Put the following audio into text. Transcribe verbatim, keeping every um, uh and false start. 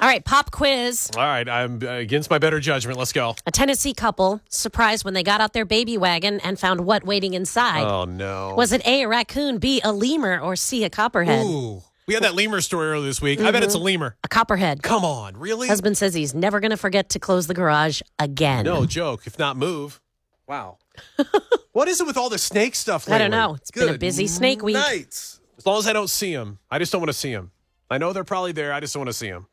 All right, pop quiz. All right, I'm uh, against my better judgment. Let's go. A Tennessee couple surprised when they got out their baby wagon and found what waiting inside? Oh, no. Was it A, a raccoon, B, a lemur, or C, a copperhead? Ooh. We had that lemur story earlier this week. Mm-hmm. I bet it's a lemur. A copperhead. Come on, really? Husband says he's never going to forget to close the garage again. No joke, if not move. Wow. What is it with all the snake stuff lately? I don't know. It's Good been a busy snake week. Nights. As long as I don't see them. I just don't want to see them. I know they're probably there. I just don't want to see them.